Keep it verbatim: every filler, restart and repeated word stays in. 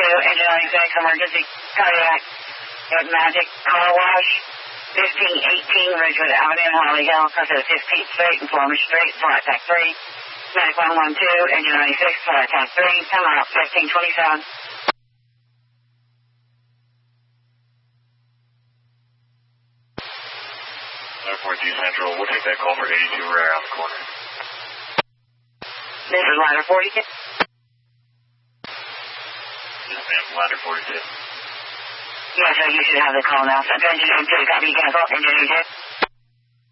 two, engine ninety-six, emergency cardiac, Magic car wash, fifteen eighteen Ridgewood Avenue, Holly Hill, Crescent fifteenth Street, and Florida Street, flight attack three, Medic one one two, engine ninety-six, flight attack three, come out fifteen twenty-seven. fourteen Central, we'll take that call for eighty-two, we're around the corner. This is ladder forty-two. Yes, ma'am, ladder forty-two. Yes, sir, you should have the call now. So, engineer two, copy, cancel, engineer two.